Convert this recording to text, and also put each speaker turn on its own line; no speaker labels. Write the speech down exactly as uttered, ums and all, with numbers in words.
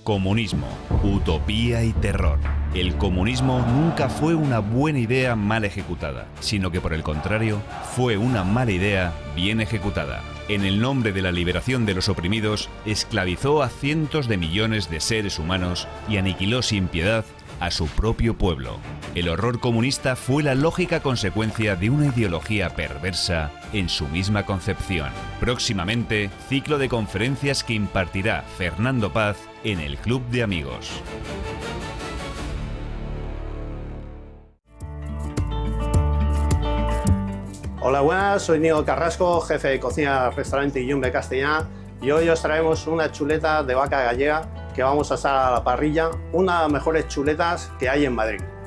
Comunismo, utopía y terror. El comunismo nunca fue una buena idea mal ejecutada, sino que por el contrario, fue una mala idea bien ejecutada. En el nombre de la liberación de los oprimidos, esclavizó a cientos de millones de seres humanos y aniquiló sin piedad a su propio pueblo. El horror comunista fue la lógica consecuencia de una ideología perversa en su misma concepción. Próximamente, ciclo de conferencias que impartirá Fernando Paz en el Club de Amigos.
Hola, buenas, soy Diego Carrasco, jefe de cocina del restaurante Yumbe Castellana, y hoy os traemos una chuleta de vaca gallega que vamos a asar a la parrilla, una de las mejores chuletas que hay en Madrid.